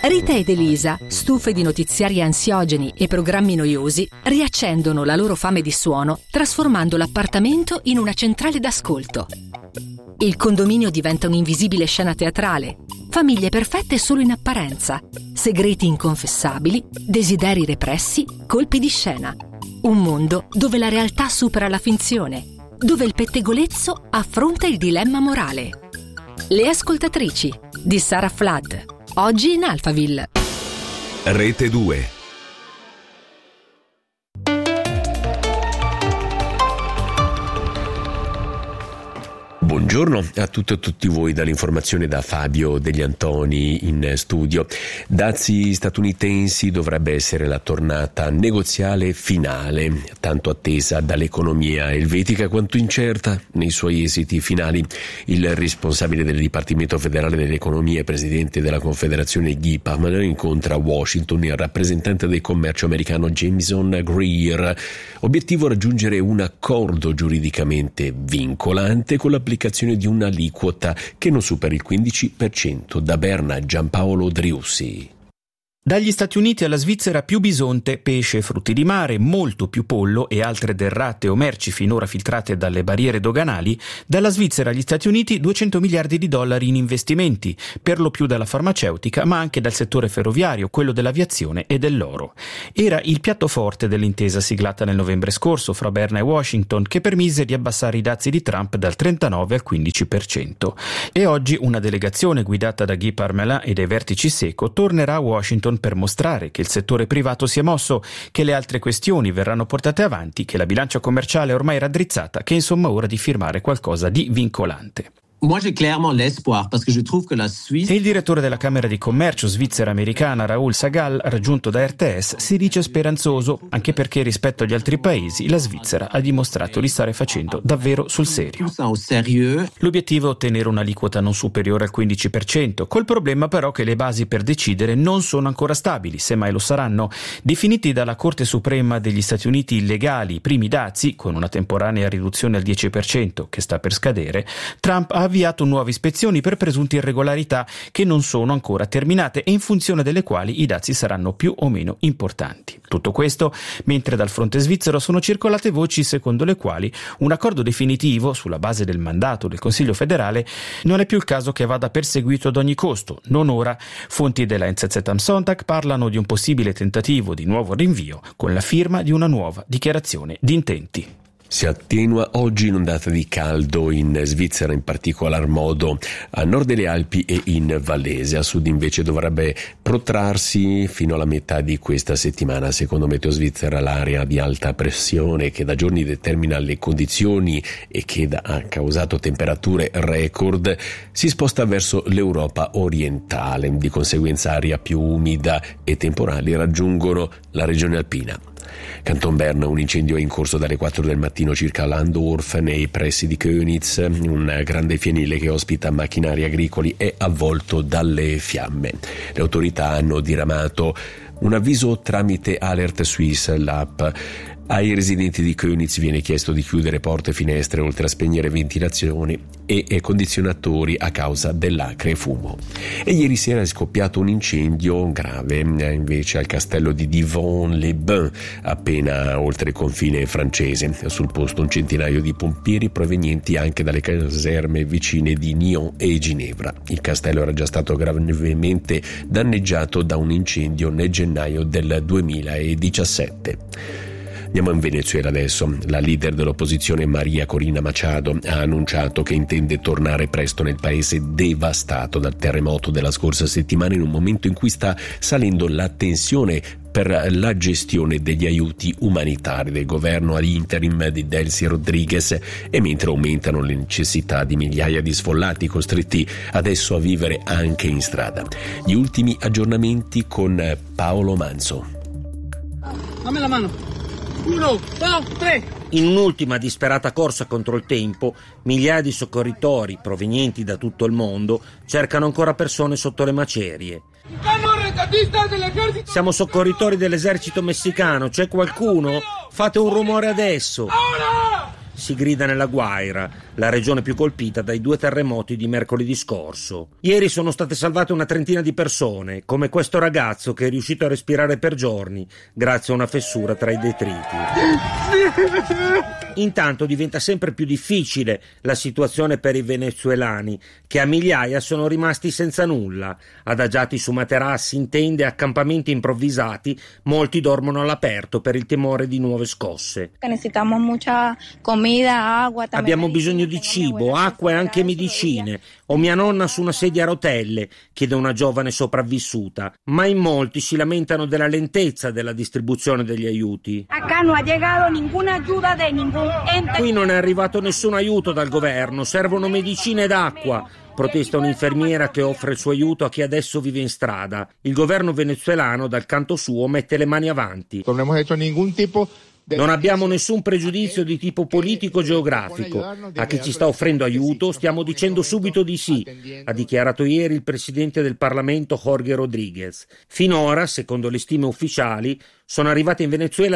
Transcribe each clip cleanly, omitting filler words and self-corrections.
Rita ed Elisa, stufe di notiziari ansiogeni e programmi noiosi, riaccendono la loro fame di suono trasformando l'appartamento in una centrale d'ascolto. Il condominio diventa un'invisibile scena teatrale, famiglie perfette solo in apparenza, segreti inconfessabili, desideri repressi, colpi di scena. Un mondo dove la realtà supera la finzione, dove il pettegolezzo affronta il dilemma morale. Le ascoltatrici di Sarah Flood, oggi in Alphaville. Rete 2. Buongiorno a tutte e tutti voi dall'informazione da Fabio Degli Antoni in studio. Dazi statunitensi dovrebbe essere la tornata negoziale finale, tanto attesa dall'economia elvetica quanto incerta nei suoi esiti finali. Il responsabile del Dipartimento Federale dell'Economia e presidente della Confederazione GIPAM incontra a Washington il rappresentante del commercio americano Jameson Greer. Obiettivo: raggiungere un accordo giuridicamente vincolante con l'applicazione di un'aliquota che non superi il 15%. Da Berna, Giampaolo Driussi. Dagli Stati Uniti alla Svizzera più bisonte, pesce e frutti di mare, molto più pollo e altre derrate o merci finora filtrate dalle barriere doganali. Dalla Svizzera agli Stati Uniti $200 miliardi in investimenti, per lo più dalla farmaceutica ma anche dal settore ferroviario, quello dell'aviazione e dell'oro. Era il piatto forte dell'intesa siglata nel novembre scorso fra Berna e Washington, che permise di abbassare i dazi di Trump dal 39 al 15%. E oggi una delegazione guidata da Guy Parmelin e dai vertici SECO tornerà a Washington per mostrare che il settore privato si è mosso, che le altre questioni verranno portate avanti, che la bilancia commerciale è ormai raddrizzata, che è insomma ora di firmare qualcosa di vincolante. Moi, j'ai clairement l'espoir, parce que je trouve que la Suisse... E il direttore della Camera di Commercio svizzera-americana Raoul Sagal, raggiunto da RTS, si dice speranzoso, anche perché rispetto agli altri paesi la Svizzera ha dimostrato di stare facendo davvero sul serio. L'obiettivo è ottenere un'aliquota non superiore al 15%, col problema però che le basi per decidere non sono ancora stabili, se mai lo saranno. Definiti dalla Corte Suprema degli Stati Uniti illegali i primi dazi, con una temporanea riduzione al 10% che sta per scadere, Trump ha avviato nuove ispezioni per presunte irregolarità che non sono ancora terminate e in funzione delle quali i dazi saranno più o meno importanti. Tutto questo mentre dal fronte svizzero sono circolate voci secondo le quali un accordo definitivo sulla base del mandato del Consiglio federale non è più il caso che vada perseguito ad ogni costo, non ora. Fonti della NZZ am Sonntag parlano di un possibile tentativo di nuovo rinvio con la firma di una nuova dichiarazione di intenti. Si attenua oggi un'ondata di caldo in Svizzera, in particolar modo a nord delle Alpi e in Vallese. A sud invece dovrebbe protrarsi fino alla metà di questa settimana. Secondo Meteo Svizzera l'area di alta pressione che da giorni determina le condizioni e che ha causato temperature record si sposta verso l'Europa orientale. Di conseguenza aria più umida e temporali raggiungono la regione alpina. Canton Bern, un incendio è in corso dalle 4 del mattino circa a Landorf, nei pressi di Köniz. Un grande fienile che ospita macchinari agricoli è avvolto dalle fiamme. Le autorità hanno diramato un avviso tramite Alert Suisse, l'app. Ai residenti di Köniz viene chiesto di chiudere porte e finestre oltre a spegnere ventilazioni e condizionatori a causa dell'acre fumo. E ieri sera è scoppiato un incendio grave invece al castello di Divonne-les-Bains, appena oltre il confine francese. Sul posto un centinaio di pompieri provenienti anche dalle caserme vicine di Nyon e Ginevra. Il castello era già stato gravemente danneggiato da un incendio nel gennaio del 2017. Andiamo in Venezuela adesso. La leader dell'opposizione Maria Corina Machado ha annunciato che intende tornare presto nel paese devastato dal terremoto della scorsa settimana, in un momento in cui sta salendo la tensione per la gestione degli aiuti umanitari del governo ad interim di Delcy Rodriguez e mentre aumentano le necessità di migliaia di sfollati costretti adesso a vivere anche in strada. Gli ultimi aggiornamenti con Paolo Manzo. Dammi la mano. 1, 2, 3. In un'ultima disperata corsa contro il tempo, migliaia di soccorritori provenienti da tutto il mondo cercano ancora persone sotto le macerie. Siamo soccorritori dell'esercito messicano, c'è qualcuno? Fate un rumore adesso! si grida nella Guaira, la regione più colpita dai 2 terremoti di mercoledì scorso. Ieri sono state salvate una trentina di persone, come questo ragazzo che è riuscito a respirare per giorni grazie a una fessura tra i detriti. Intanto diventa sempre più difficile la situazione per i venezuelani, che a migliaia sono rimasti senza nulla. Adagiati su materassi, in tende e accampamenti improvvisati, molti dormono all'aperto per il timore di nuove scosse. Abbiamo bisogno di cibo, acqua e anche medicine. Ho mia nonna su una sedia a rotelle, chiede una giovane sopravvissuta, ma in molti si lamentano della lentezza della distribuzione degli aiuti. Qui non è arrivato nessun aiuto dal governo, servono medicine ed acqua. Protesta un'infermiera che offre il suo aiuto a chi adesso vive in strada. Il governo venezuelano, dal canto suo, mette le mani avanti. Non abbiamo nessun pregiudizio di tipo politico-geografico. A chi ci sta offrendo aiuto stiamo dicendo subito di sì, ha dichiarato ieri il presidente del Parlamento Jorge Rodríguez. Finora, secondo le stime ufficiali, sono arrivate in Venezuela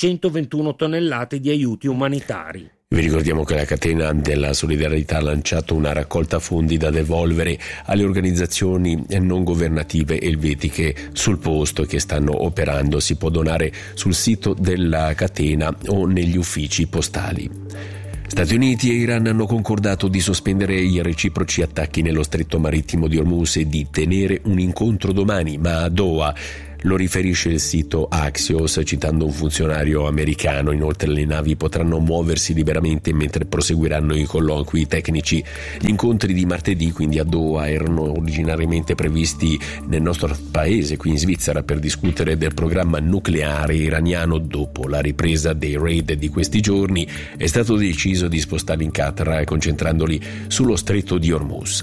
521 tonnellate di aiuti umanitari. Vi ricordiamo che la catena della solidarietà ha lanciato una raccolta fondi da devolvere alle organizzazioni non governative elvetiche sul posto che stanno operando. Si può donare sul sito della catena o negli uffici postali. Stati Uniti e Iran hanno concordato di sospendere i reciproci attacchi nello stretto marittimo di Hormuz e di tenere un incontro domani, ma a Doha. Lo riferisce il sito Axios, citando un funzionario americano. Inoltre le navi potranno muoversi liberamente mentre proseguiranno i colloqui tecnici. Gli incontri di martedì, quindi a Doha, erano originariamente previsti nel nostro paese, qui in Svizzera, per discutere del programma nucleare iraniano. Dopo la ripresa dei raid di questi giorni è stato deciso di spostarli in Qatar, concentrandoli sullo stretto di Hormuz.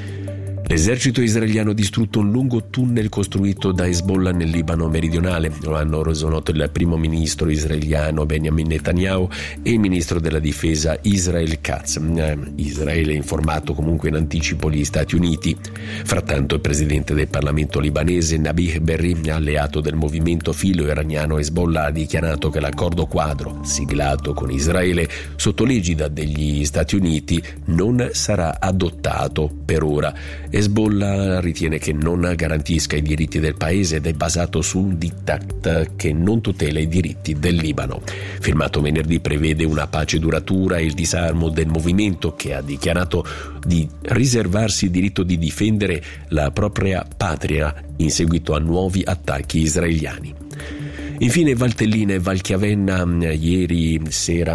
L'esercito israeliano ha distrutto un lungo tunnel costruito da Hezbollah nel Libano meridionale. Lo hanno reso noto il primo ministro israeliano Benjamin Netanyahu e il ministro della difesa Israel Katz. Israele ha informato comunque in anticipo gli Stati Uniti. Frattanto il presidente del Parlamento libanese Nabih Berri, alleato del movimento filo-iraniano Hezbollah, ha dichiarato che l'accordo quadro siglato con Israele sotto l'egida degli Stati Uniti non sarà adottato per ora. Hezbollah ritiene che non garantisca i diritti del paese ed è basato su un diktat che non tutela i diritti del Libano. Firmato venerdì prevede una pace duratura e il disarmo del movimento, che ha dichiarato di riservarsi il diritto di difendere la propria patria in seguito a nuovi attacchi israeliani. Infine Valtellina e Valchiavenna ieri sera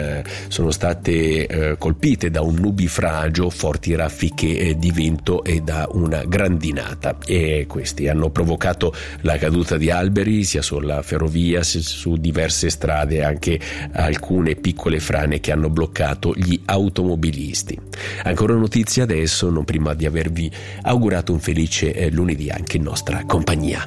sono state colpite da un nubifragio, forti raffiche di vento e da una grandinata, e questi hanno provocato la caduta di alberi sia sulla ferrovia sia su diverse strade e anche alcune piccole frane che hanno bloccato gli automobilisti. Ancora notizie adesso, non prima di avervi augurato un felice lunedì anche in nostra compagnia.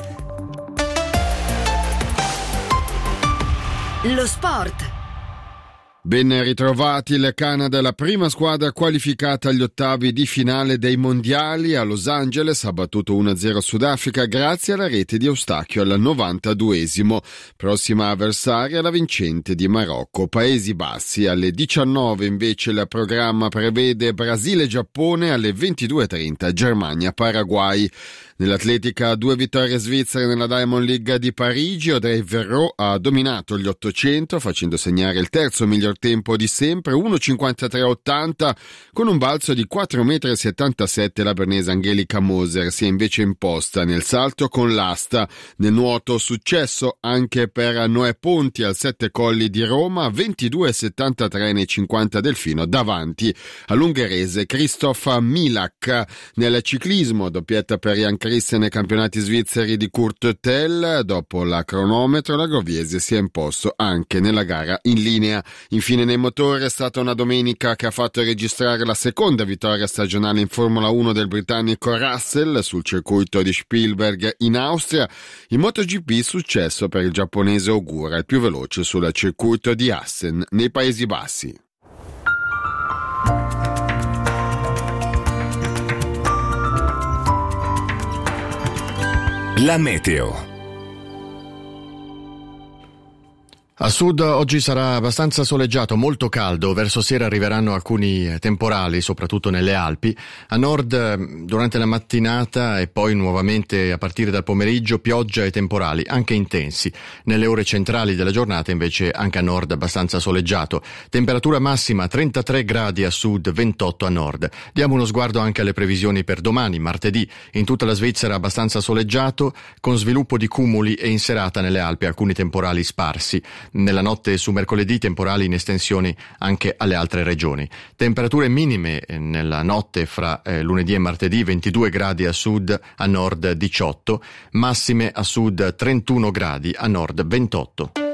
Lo sport. Ben ritrovati. Il Canada è la prima squadra qualificata agli ottavi di finale dei mondiali. A Los Angeles ha battuto 1-0 Sudafrica grazie alla rete di Eustachio al 92esimo. Prossima avversaria la vincente di Marocco. Paesi Bassi alle 19 invece il programma prevede Brasile-Giappone, alle 22:30 Germania-Paraguay. Nell'atletica 2 vittorie svizzere nella Diamond League di Parigi. Audrey Verreau ha dominato gli 800 facendo segnare il terzo miglior tempo di sempre, 1:53.80, con un balzo di 4,77 m. La bernese Angelica Moser si è invece imposta nel salto con l'asta. Nel nuoto successo anche per Noè Ponti al 7 Colli di Roma, 22,73 nei 50 Delfino davanti all'ungherese Christoph Milak. Nel ciclismo doppietta per Jan Christen nei campionati svizzeri di Kurt Tell. Dopo la cronometro la Groviese si è imposto anche nella gara in linea. Infine nei motori è stata una domenica che ha fatto registrare la seconda vittoria stagionale in Formula 1 del britannico Russell sul circuito di Spielberg in Austria. In MotoGP successo per il giapponese Ogura, il più veloce sul circuito di Assen nei Paesi Bassi. La meteo. A sud oggi sarà abbastanza soleggiato, molto caldo, verso sera arriveranno alcuni temporali, soprattutto nelle Alpi. A nord durante la mattinata e poi nuovamente a partire dal pomeriggio pioggia e temporali, anche intensi. Nelle ore centrali della giornata invece anche a nord abbastanza soleggiato. Temperatura massima 33 gradi a sud, 28 a nord. Diamo uno sguardo anche alle previsioni per domani, martedì. In tutta la Svizzera abbastanza soleggiato, con sviluppo di cumuli e in serata nelle Alpi alcuni temporali sparsi. Nella notte su mercoledì temporali in estensione anche alle altre regioni. Temperature minime nella notte fra lunedì e martedì 22 gradi a sud, a nord 18, massime a sud 31 gradi, a nord 28.